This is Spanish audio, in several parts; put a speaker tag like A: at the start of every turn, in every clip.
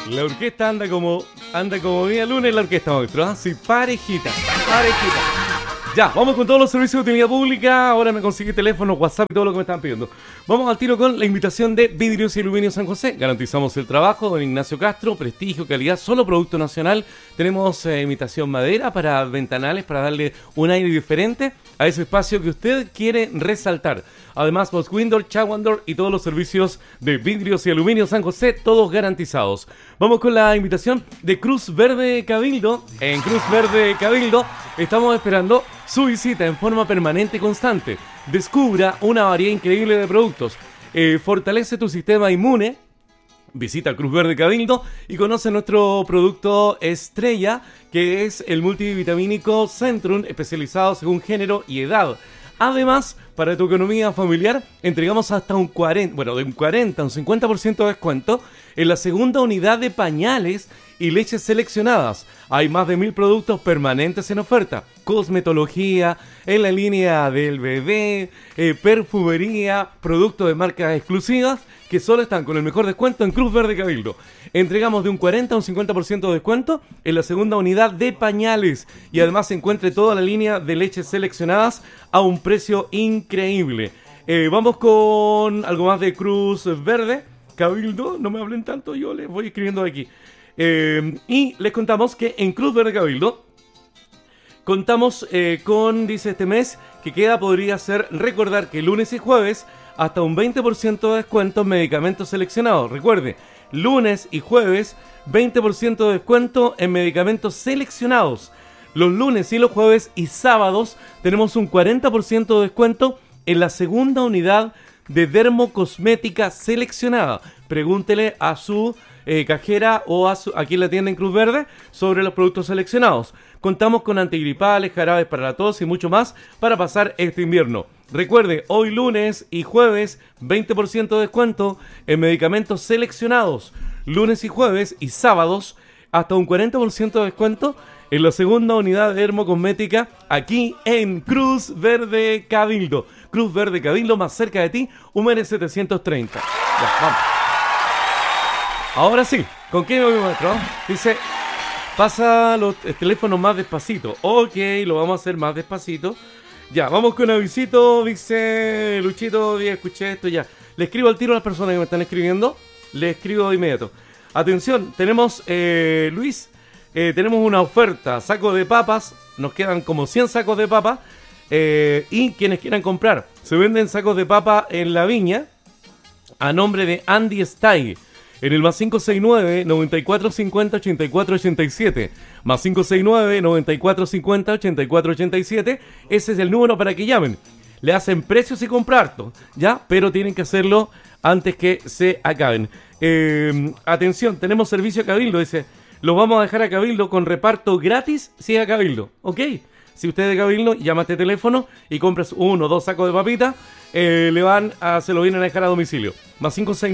A: La orquesta anda como día lunes la orquesta, maestro. ¿Ah? Sí, parejita. Ya, vamos con todos los servicios de utilidad pública. Ahora me conseguí teléfono, WhatsApp y todo lo que me están pidiendo. Vamos al tiro con la invitación de Vidrios y Aluminio San José. Garantizamos el trabajo. Don Ignacio Castro, prestigio, calidad, solo producto nacional. Tenemos imitación madera para ventanales, para darle un aire diferente a ese espacio que usted quiere resaltar. Además, Bosch Window, Chawandor y todos los servicios de Vidrios y Aluminio San José, todos garantizados. Vamos con la invitación de Cruz Verde Cabildo. En Cruz Verde Cabildo estamos esperando su visita en forma permanente y constante. Descubra una variedad increíble de productos. Fortalece tu sistema inmune. Visita Cruz Verde Cabildo y conoce nuestro producto estrella, que es el multivitamínico Centrum, especializado según género y edad. Además, para tu economía familiar, entregamos hasta de un 40 a un 50% de descuento en la segunda unidad de pañales y leches seleccionadas. Hay más de 1000 productos permanentes en oferta. Cosmetología, en la línea del bebé, perfumería, productos de marcas exclusivas que solo están con el mejor descuento en Cruz Verde Cabildo. Entregamos de un 40 a un 50% de descuento en la segunda unidad de pañales y además se encuentre toda la línea de leches seleccionadas a un precio increíble. Vamos con algo más de Cruz Verde Cabildo. No me hablen tanto, yo les voy escribiendo de aquí. Y les contamos que en Cruz Verde Cabildo contamos con, dice este mes, que queda podría ser recordar que lunes y jueves hasta un 20% de descuento en medicamentos seleccionados. Recuerde, lunes y jueves 20% de descuento en medicamentos seleccionados. Los lunes y los jueves y sábados tenemos un 40% de descuento en la segunda unidad de dermocosmética seleccionada. Pregúntele a su cajera o a quien la tienda en Cruz Verde sobre los productos seleccionados. Contamos con antigripales, jarabes para la tos y mucho más para pasar este invierno. Recuerde, hoy lunes y jueves 20% de descuento en medicamentos seleccionados. Lunes y jueves y sábados hasta un 40% de descuento en la segunda unidad de dermocosmética aquí en Cruz Verde Cabildo. Cruz Verde Cabildo, más cerca de ti, Humere 730. Ya, vamos. Ahora sí, ¿con qué me voy, maestro? Dice, pasa los teléfonos más despacito. Ok, lo vamos a hacer más despacito. Ya, vamos con avisito, dice Luchito, ya escuché esto, ya. Le escribo al tiro a las personas que me están escribiendo. Le escribo de inmediato. Atención, tenemos, Luis, tenemos una oferta, saco de papas. Nos quedan como 100 sacos de papa. Y quienes quieran comprar, se venden sacos de papa en La Viña a nombre de Andy Stay. En el más 569-9450-8487. Más 569-9450-8487. Ese es el número para que llamen. Le hacen precios y comprar harto, ¿ya? Pero tienen que hacerlo antes que se acaben. Atención, tenemos servicio a Cabildo, dice. Los vamos a dejar a Cabildo con reparto gratis si es a Cabildo, ¿ok? Si usted es de Cabildo, llama a este teléfono y compras 1 o 2 sacos de papita, se lo vienen a dejar a domicilio. Más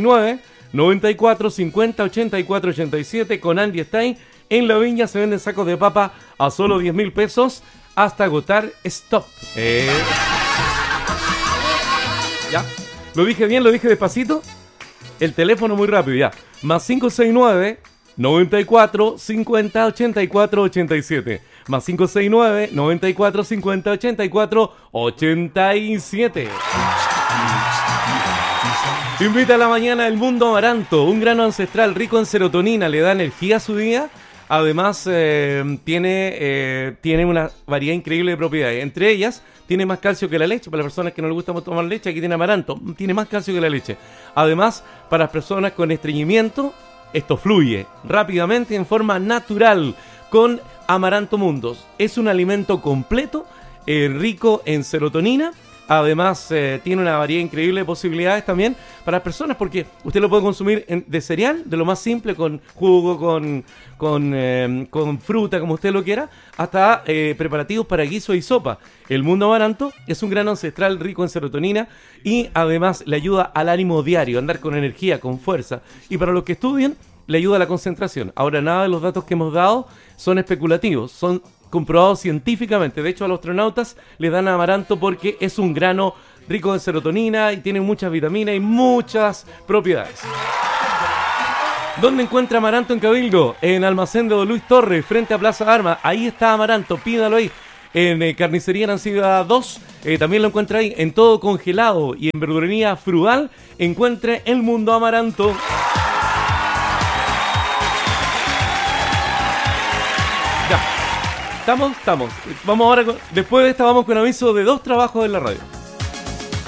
A: 569-9450-8487 con Andy Stein. En La Viña se venden sacos de papa a solo 10.000 pesos hasta agotar stock. Ya, lo dije bien, lo dije despacito. El teléfono muy rápido, ya. Más 569-9450-8487. Más 569-9450-8487. Invita a la mañana el Mundo Amaranto, un grano ancestral rico en serotonina, le da energía a su día. Además, tiene una variedad increíble de propiedades. Entre ellas, tiene más calcio que la leche. Para las personas que no les gusta tomar leche, aquí tiene amaranto. Tiene más calcio que la leche. Además, para las personas con estreñimiento, esto fluye rápidamente en forma natural con Amaranto Mundos. Es un alimento completo, rico en serotonina. Además, tiene una variedad increíble de posibilidades también para las personas, porque usted lo puede consumir de cereal, de lo más simple, con jugo, con fruta, como usted lo quiera, hasta preparativos para guiso y sopa. El Mundo Amaranto es un grano ancestral rico en serotonina y además le ayuda al ánimo diario, a andar con energía, con fuerza. Y para los que estudian, le ayuda a la concentración. Ahora, nada de los datos que hemos dado son especulativos, son comprobados científicamente. De hecho, a los astronautas les dan amaranto porque es un grano rico en serotonina y tiene muchas vitaminas y muchas propiedades. ¿Dónde encuentra Amaranto en Cabildo? En Almacén de Don Luis Torres, frente a Plaza Armas. Ahí está Amaranto, pídalo ahí. En Carnicería Nancida 2, también lo encuentra ahí. En Todo Congelado y en Verdurería Frugal, encuentre El Mundo Amaranto. Ya, estamos. Vamos ahora, después de esta vamos con aviso de 2 trabajos en la radio.